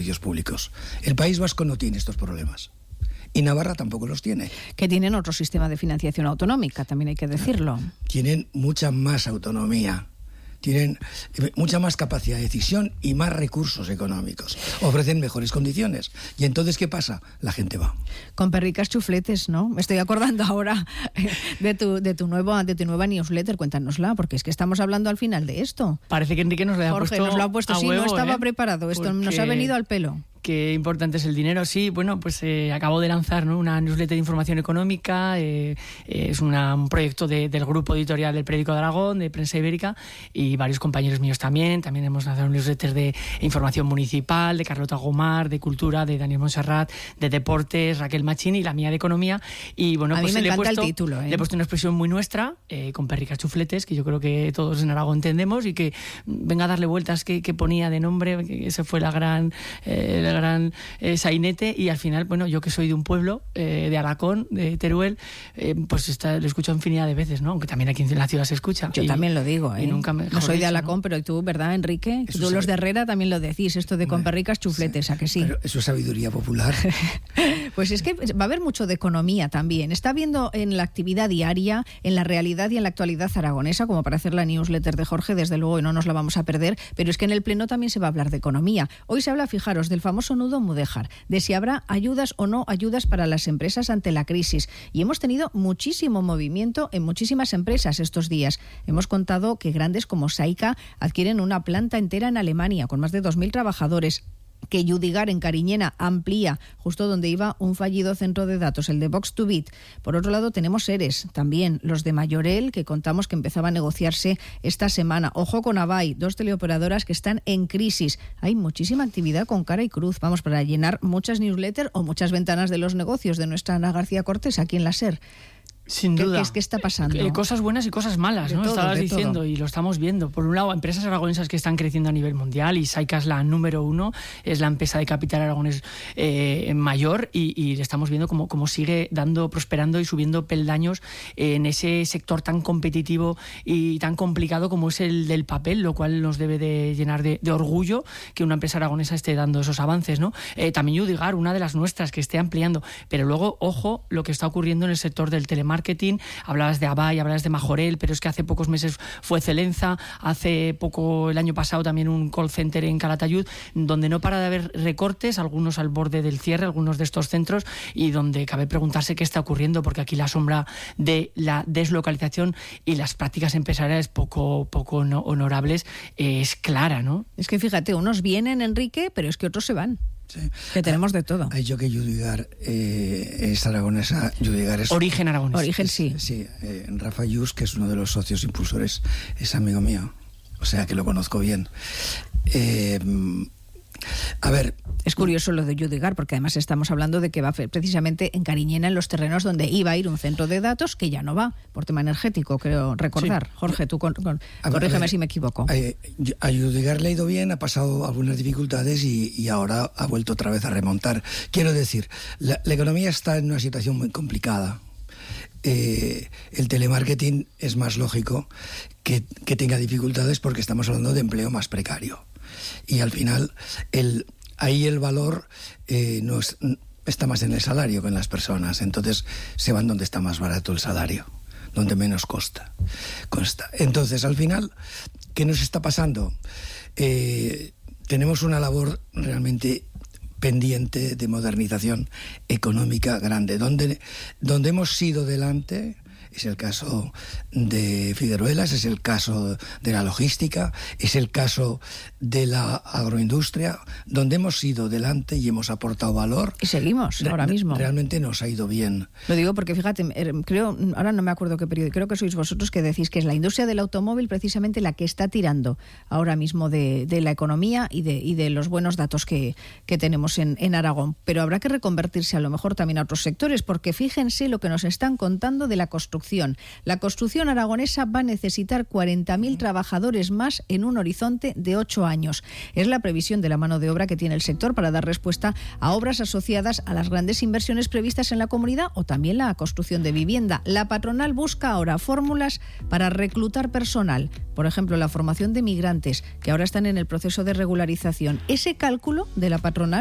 servicios públicos. El País Vasco no tiene estos problemas. Y Navarra tampoco los tiene. Que tienen otro sistema de financiación autonómica, también hay que decirlo. Tienen mucha más autonomía, tienen mucha más capacidad de decisión y más recursos económicos. Ofrecen mejores condiciones. Y entonces, ¿qué pasa? La gente va. Con perricas chufletes, ¿no? Me estoy acordando ahora de tu nueva newsletter. Cuéntanosla, porque es que estamos hablando al final de esto. Parece que Enrique nos lo ha puesto. Jorge nos lo ha puesto, sí, huevo, no estaba preparado. Esto nos ha venido al pelo. Qué importante es el dinero. Sí, bueno, pues acabo de lanzar, ¿no?, una newsletter de información económica. Es un proyecto del grupo editorial del Periódico de Aragón, de Prensa Ibérica, y varios compañeros míos también. También hemos lanzado un newsletter de información municipal, de Carlota Gomar, de cultura, de Daniel Montserrat, de deportes, Raquel Machín, y la mía de economía. Y bueno, a pues mí me encanta el título, le he puesto una expresión muy nuestra, con perricas chufletes, que yo creo que todos en Aragón entendemos, y que venga a darle vueltas que ponía de nombre, que ese fue la gran sainete. Y al final, bueno, yo que soy de un pueblo, de Alacón, de Teruel, pues lo escucho infinidad de veces, ¿no? Aunque también aquí en la ciudad se escucha. Yo también lo digo, y nunca mejor no soy de dicho, Alacón, ¿no? Pero tú, ¿verdad, Enrique? Tú los de Herrera también lo decís, esto de con perricas chufletes, sí, ¿a que sí? Pero eso es sabiduría popular. Pues es que va a haber mucho de economía también. Está viendo en la actividad diaria, en la realidad y en la actualidad aragonesa, como para hacer la newsletter de Jorge, desde luego, y no nos la vamos a perder, pero es que en el Pleno también se va a hablar de economía. Hoy se habla, fijaros, del famoso nudo Mudéjar, de si habrá ayudas o no ayudas para las empresas ante la crisis. Y hemos tenido muchísimo movimiento en muchísimas empresas estos días. Hemos contado que grandes como Saika adquieren una planta entera en Alemania con más de 2.000 trabajadores, que Yudigar en Cariñena amplía justo donde iba un fallido centro de datos, el de Vox2Bit. Por otro lado tenemos ERES, también los de Mayorel, que contamos que empezaba a negociarse esta semana. Ojo con Avai, 2 teleoperadoras que están en crisis. Hay muchísima actividad con cara y cruz. Vamos, para llenar muchas newsletters o muchas ventanas de los negocios de nuestra Ana García Cortés aquí en la SER. Sin duda. ¿Qué está pasando? Cosas buenas y cosas malas, ¿no? Estabas diciendo, todo. Y lo estamos viendo. Por un lado, empresas aragonesas que están creciendo a nivel mundial, y Saika es la número 1, es la empresa de capital aragonés mayor, y estamos viendo cómo sigue prosperando y subiendo peldaños en ese sector tan competitivo y tan complicado como es el del papel, lo cual nos debe de llenar de orgullo que una empresa aragonesa esté dando esos avances, ¿no? También Yudigar, una de las nuestras, que esté ampliando. Pero luego, ojo, lo que está ocurriendo en el sector del telemarketing. Hablabas de Avai, hablabas de Majorel, pero es que hace pocos meses fue Celenza, hace poco, el año pasado, también un call center en Calatayud, donde no para de haber recortes, algunos al borde del cierre, algunos de estos centros, y donde cabe preguntarse qué está ocurriendo, porque aquí la sombra de la deslocalización y las prácticas empresariales poco honorables es clara, ¿no? Es que fíjate, unos vienen, Enrique, pero es que otros se van. Sí. Que tenemos de todo. Ha dicho que Yudigar es aragonesa. Yudigar es origen aragonés. Origen, sí. Sí, Rafa Yus, que es uno de los socios impulsores, es amigo mío. O sea que lo conozco bien. A ver, es curioso lo de Yudigar, porque además estamos hablando de que va a precisamente en Cariñena, en los terrenos donde iba a ir un centro de datos, que ya no va, por tema energético, creo recordar. Sí. Jorge, tú corrígeme si me equivoco. A Yudigar le ha ido bien, ha pasado algunas dificultades y ahora ha vuelto otra vez a remontar. Quiero decir, la economía está en una situación muy complicada. El telemarketing es más lógico que tenga dificultades, porque estamos hablando de empleo más precario. Y al final ahí el valor no está más en el salario que en las personas. Entonces se van donde está más barato el salario, donde menos consta. Entonces, al final, ¿qué nos está pasando? Tenemos una labor realmente pendiente de modernización económica grande. Donde hemos sido delante es el caso de Figueruelas, es el caso de la logística, es el caso de la agroindustria, donde hemos ido delante y hemos aportado valor. Y seguimos ahora mismo. Realmente nos ha ido bien. Lo digo porque, fíjate, creo, ahora no me acuerdo qué periódico, creo que sois vosotros que decís que es la industria del automóvil precisamente la que está tirando ahora mismo de la economía y de los buenos datos que tenemos en Aragón. Pero habrá que reconvertirse a lo mejor también a otros sectores, porque fíjense lo que nos están contando de la construcción construcción. La construcción aragonesa va a necesitar 40.000 trabajadores más en un horizonte de 8 años. Es la previsión de la mano de obra que tiene el sector para dar respuesta a obras asociadas a las grandes inversiones previstas en la comunidad o también la construcción de vivienda. La patronal busca ahora fórmulas para reclutar personal, por ejemplo, la formación de migrantes que ahora están en el proceso de regularización. Ese cálculo de la patronal